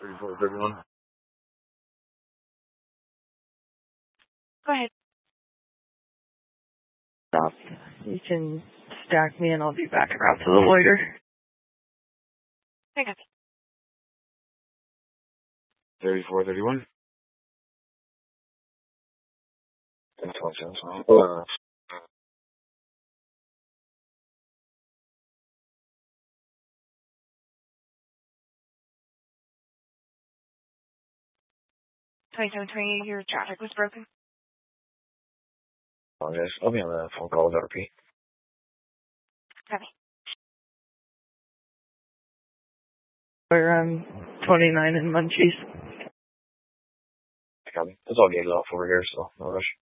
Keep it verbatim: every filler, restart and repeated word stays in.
thirty-four, thirty-one. Go ahead. Stop. You can stack me and I'll be back around to the loiter. I got you. thirty-four, thirty-one. Uh, twenty-seven twenty, your traffic was broken. apologize. I'll be on the phone call with R P. Copy. We're um twenty-nine in Munchies. Copy. It's all gated off over here, so no rush.